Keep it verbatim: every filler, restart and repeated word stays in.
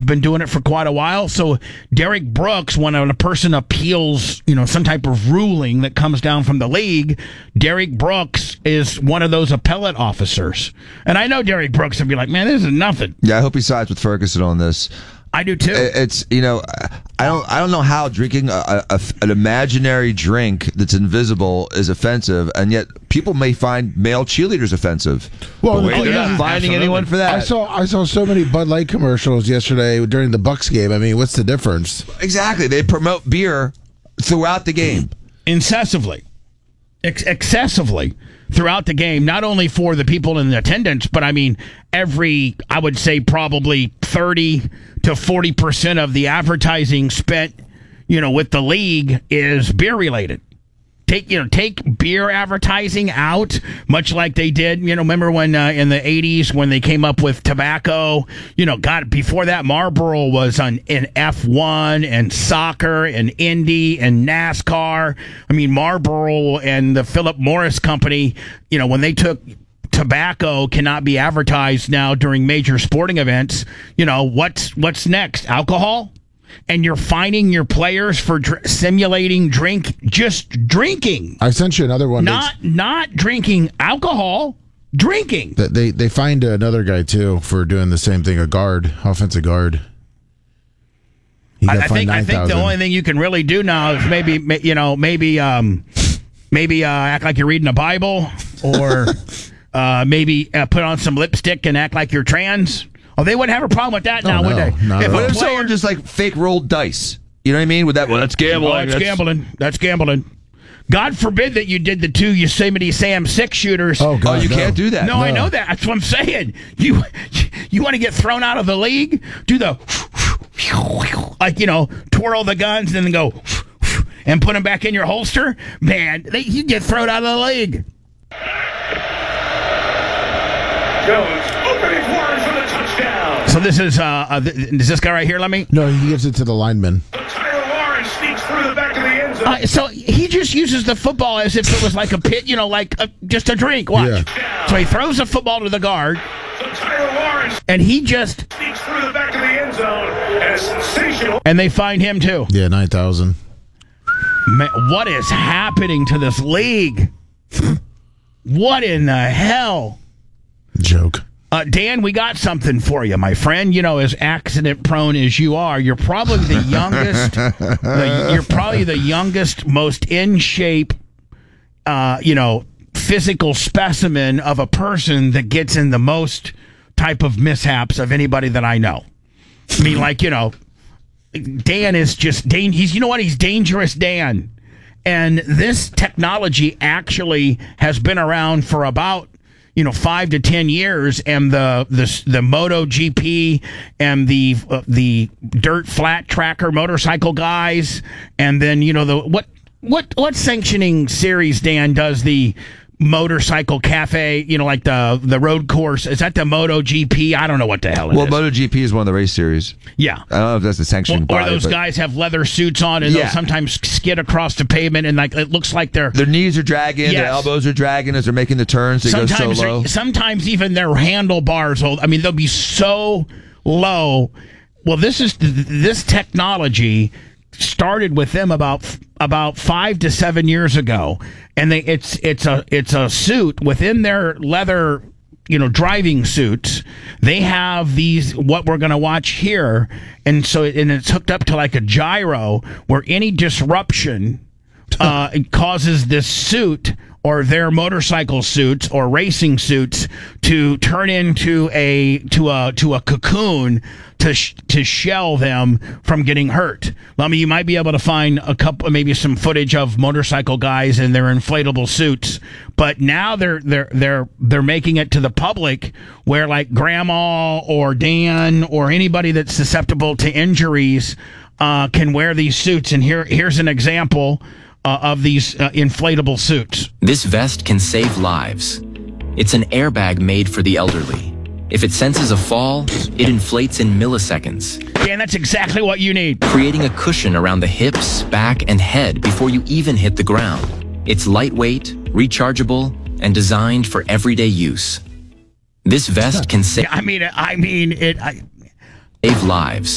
been doing it for quite a while. So Derek Brooks, when a person appeals, you know, some type of ruling that comes down from the league, Derek Brooks is one of those appellate officers. And I know Derek Brooks would be like, man, this is nothing. Yeah, I hope he sides with Ferguson on this. I do too. It's, you know, I don't I don't know how drinking a, a, an imaginary drink that's invisible is offensive, and yet people may find male cheerleaders offensive. Well, Wait, oh, they're yeah, not finding absolutely. anyone for that. I saw I saw so many Bud Light commercials yesterday during the Bucks game. I mean, what's the difference? Exactly. They promote beer throughout the game. Incessively. Ex- excessively throughout the game, not only for the people in attendance, but I mean, every, I would say probably thirty to forty percent of the advertising spent, you know, with the league is beer related. Take, you know, take beer advertising out, much like they did, you know, remember when uh, in the eighties when they came up with tobacco, you know, God, before that Marlboro was on in F one and soccer and Indy and NASCAR. I mean, Marlboro and the Philip Morris Company, you know, when they took tobacco cannot be advertised now during major sporting events, you know, what's what's next? Alcohol? And you're fining your players for dr- simulating drink, just drinking. I sent you another one. Not not drinking alcohol, drinking. That they they find another guy too for doing the same thing. A guard, offensive guard. He got I, I fined think I nine think the thousand. only thing you can really do now is maybe ma- you know maybe um maybe uh, act like you're reading a Bible, or uh, maybe uh, put on some lipstick and act like you're trans. Oh, they wouldn't have a problem with that Oh, now, no, would they? not If at a all. What if player- someone just like fake rolled dice? You know what I mean? With that, well, that's gambling. Well, that's gambling. That's gambling. God forbid that you did the two Yosemite Sam six shooters. Oh, God, oh, you no. can't do that. No, I know that. That's what I'm saying. You you want to get thrown out of the league? Do the like, you know, twirl the guns and then go and put them back in your holster. Man, they, you get thrown out of the league. Jones opening forward for the touchdown. So this is uh, uh th- is this guy right here? Let me. No, he gives it to the lineman. Tyler Lawrence sneaks through the back of the end zone. Uh, so he just uses the football as if it was like a pit, you know, like a, just a drink. Watch. Yeah. So he throws the football to the guard, So Tyler Lawrence and he just sneaks through the back of the end zone and a sensational. and they find him too. Yeah, nine thousand. Man, what is happening to this league? What in the hell? Joke. Uh, Dan, we got something for you, my friend. You know, as accident prone as you are, you're probably the youngest. the, you're probably the youngest, most in shape, uh, you know, physical specimen of a person that gets in the most type of mishaps of anybody that I know. I mean, like, you know, Dan is just Dan. He's, you know what? He's dangerous, Dan. And this technology actually has been around for about, you know, five to ten years, and the the the MotoGP and the uh, the dirt flat tracker motorcycle guys, and then you know the what what what sanctioning series, Dan, does the motorcycle cafe, you know, like the the road course? Is that the MotoGP? I don't know what the hell it Well, is. MotoGP is one of the race series. Yeah. I don't know if that's the sanctioning Or body, those but guys have leather suits on, and Yeah. they'll sometimes skid across the pavement, and like it looks like they're their knees are dragging, their Yes. elbows are dragging as they're making the turns. They go so sometimes low. they're- sometimes even their handlebars will, I mean, they'll be so low. Well, this is this technology started with them about about five to seven years ago, and they it's it's a it's a suit within their leather, you know, driving suits. They have these what we're going to watch here, and so and it's hooked up to like a gyro where any disruption uh, it causes this suit or their motorcycle suits or racing suits to turn into a to a to a cocoon to sh- to shell them from getting hurt. I mean, you might be able to find a couple, maybe some footage of motorcycle guys in their inflatable suits, but now they're they're they're they're making it to the public where like Grandma or Dan or anybody that's susceptible to injuries uh, can wear these suits. And here here's an example. Uh, of these uh, inflatable suits. This vest can save lives. It's an airbag made for the elderly. If it senses a fall, it inflates in milliseconds, Dan, that's exactly what you need. creating a cushion around the hips, back, and head before you even hit the ground. It's lightweight, rechargeable, and designed for everyday use. This vest can save I mean, I mean it. I, lives.